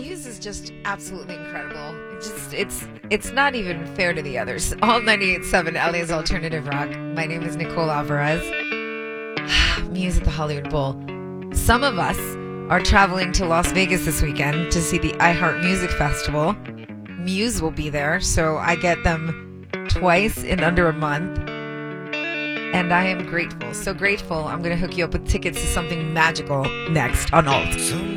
Muse is just absolutely incredible. It's not even fair to the others. All 98.7 LA's alternative rock. My name is Nicole Alvarez. Muse at the Hollywood Bowl. Some of us are traveling to Las Vegas this weekend to see the iHeart Music Festival. Muse will be there, so I get them twice in under a month. And I am grateful, so grateful. I'm going to hook you up with tickets to something magical next on Alt.